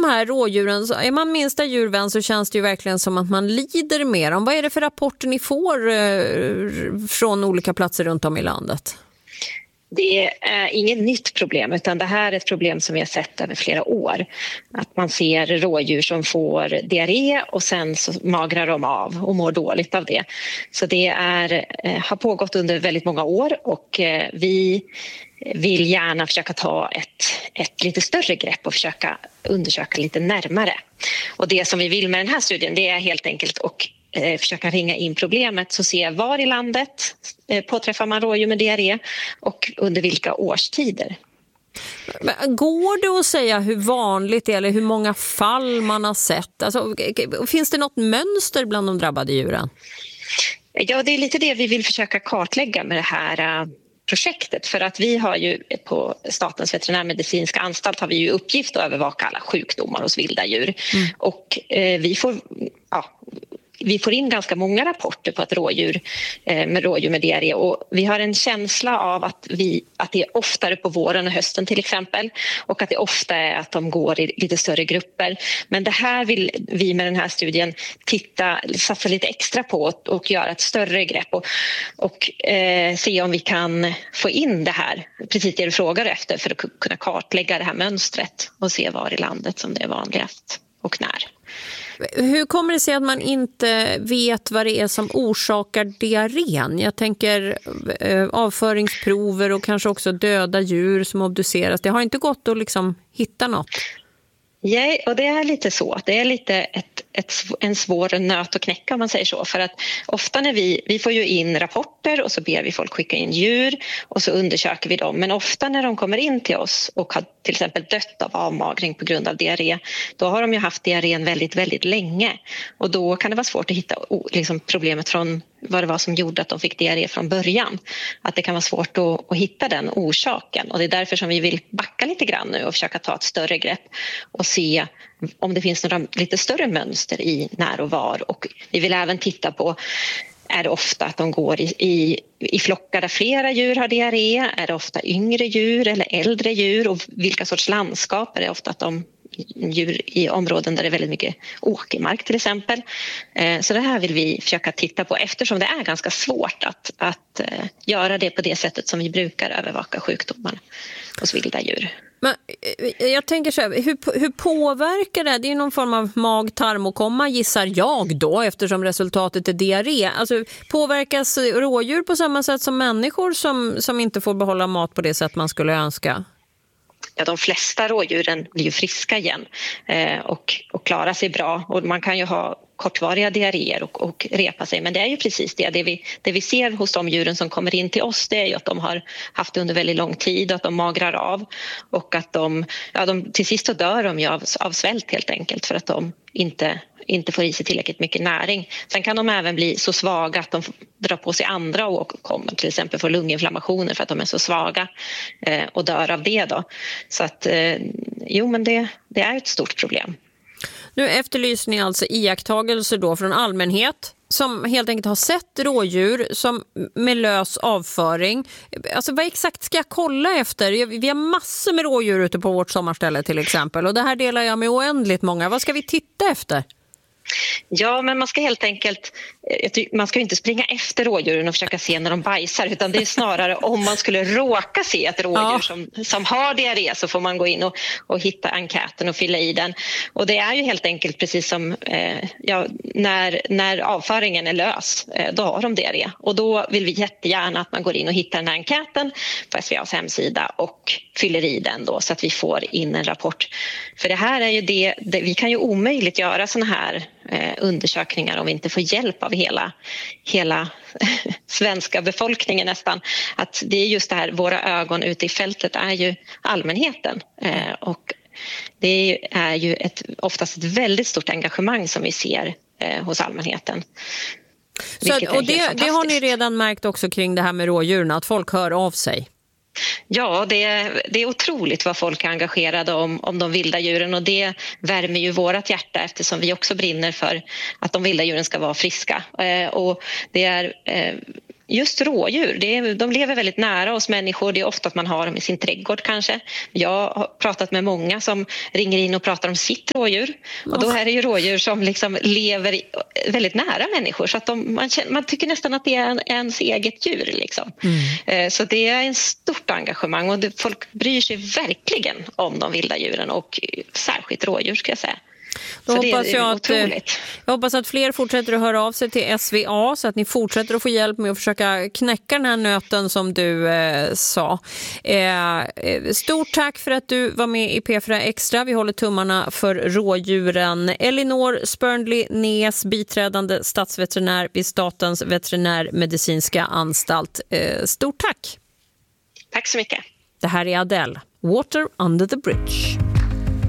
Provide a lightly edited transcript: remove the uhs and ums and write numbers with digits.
de här rådjuren, är man minsta djurvän så känns det ju verkligen som att man lider med dem. Vad är det för rapporter ni får från olika platser runt om i landet? Det är inget nytt problem, utan det här är ett problem som vi har sett över flera år. Att man ser rådjur som får diarré och sen så magrar de av och mår dåligt av det. Så det har pågått under väldigt många år, och vi vill gärna försöka ta ett lite större grepp och försöka undersöka lite närmare. Och det som vi vill med den här studien, det är helt enkelt att försöka ringa in problemet, så se var i landet påträffar man rådjur med diarré och under vilka årstider. Men går det att säga hur vanligt det är eller hur många fall man har sett? Alltså, finns det något mönster bland de drabbade djuren? Ja, det är lite det vi vill försöka kartlägga med det här projektet, för att vi har ju på Statens veterinärmedicinska anstalt har vi ju uppgift att övervaka alla sjukdomar hos vilda djur. Och vi får in ganska många rapporter på att rådjur med diarré, och vi har en känsla av att det är oftare på våren och hösten till exempel, och att det ofta är att de går i lite större grupper. Men det här vill vi med den här studien satsa lite extra på och göra ett större grepp och se om vi kan få in det här, precis det du frågar efter, för att kunna kartlägga det här mönstret och se var i landet som det är vanligast och när. Hur kommer det sig att man inte vet vad det är som orsakar diarrén? Jag tänker avföringsprover och kanske också döda djur som obduceras. Det har inte gått att liksom hitta något. Ja, och det är lite så. Det är lite en svår nöt att knäcka om man säger så. För att ofta när vi får ju in rapporter och så ber vi folk skicka in djur och så undersöker vi dem. Men ofta när de kommer in till oss och har till exempel dött av avmagring på grund av diarré, då har de ju haft diarrén väldigt, väldigt länge. Och då kan det vara svårt att hitta liksom problemet från vad det var som gjorde att de fick diarré från början. Att det kan vara svårt att hitta den orsaken. Och det är därför som vi vill backa lite grann nu och försöka ta ett större grepp och se om det finns några lite större mönster i när och var. Och vi vill även titta på, är det ofta att de går i flockar där flera djur har diarré? Är det ofta yngre djur eller äldre djur? Och vilka sorts landskap? Är det ofta att de djur i områden där det är väldigt mycket åkermark till exempel? Så det här vill vi försöka titta på, eftersom det är ganska svårt att göra det på det sättet som vi brukar övervaka sjukdomar hos vilda djur. Men jag tänker så här, hur påverkar det? Det är ju någon form av mag-tarmåkomma gissar jag då, eftersom resultatet är diarré. Alltså, påverkas rådjur på samma sätt som människor som inte får behålla mat på det sätt man skulle önska? Ja, de flesta rådjuren blir ju friska igen och klarar sig bra. Och man kan ju ha kortvariga diarréer och repa sig. Men det är ju precis det. Det vi ser hos de djuren som kommer in till oss, det är ju att de har haft det under väldigt lång tid och att de magrar av. Och att de till sist så dör de ju av svält helt enkelt, för att de inte får i sig tillräckligt mycket näring. Sen kan de även bli så svaga att de drar på sig andra åkommor, till exempel får lunginflammationer för att de är så svaga och dör av det då. Så att men det är ett stort problem. Nu efterlyser ni alltså iakttagelser då från allmänhet som helt enkelt har sett rådjur som med lös avföring. Alltså vad exakt ska jag kolla efter? Vi har massor med rådjur ute på vårt sommarställe till exempel, och det här delar jag med oändligt många. Vad ska vi titta efter? Ja, men man ska helt enkelt, man ska inte springa efter rådjuren och försöka se när de bajsar, utan det är snarare om man skulle råka se ett rådjur som har diarré, så får man gå in och hitta enkäten och fylla i den. Och det är ju helt enkelt precis som när avföringen är lös, då har de diarré. Och då vill vi jättegärna att man går in och hittar den här enkäten på SVAs hemsida och fyller i den då, så att vi får in en rapport. För det här är ju det vi kan ju omöjligt göra såna här undersökningar om vi inte får hjälp av hela svenska befolkningen nästan. Att det är just det här, våra ögon ute i fältet är ju allmänheten, och det är ju oftast ett väldigt stort engagemang som vi ser hos allmänheten. Så, och det har ni redan märkt också kring det här med rådjuren, att folk hör av sig? Ja, det är otroligt vad folk är engagerade om de vilda djuren, och det värmer ju vårat hjärta, eftersom vi också brinner för att de vilda djuren ska vara friska. Och det är just rådjur, de lever väldigt nära oss människor. Det är ofta att man har dem i sin trädgård kanske. Jag har pratat med många som ringer in och pratar om sitt rådjur. Och då är det ju rådjur som liksom lever väldigt nära människor. Så att man tycker nästan att det är ens eget djur. Liksom. Så det är en stort engagemang och folk bryr sig verkligen om de vilda djuren och särskilt rådjur ska jag säga. Då hoppas jag hoppas att fler fortsätter att höra av sig till SVA så att ni fortsätter att få hjälp med att försöka knäcka den här nöten som du sa. Stort tack för att du var med i P4 Extra. Vi håller tummarna för rådjuren. Elinor Spörndli-Nes, biträdande statsveterinär vid Statens veterinärmedicinska anstalt. Stort tack! Tack så mycket. Det här är Adele, Water Under the Bridge.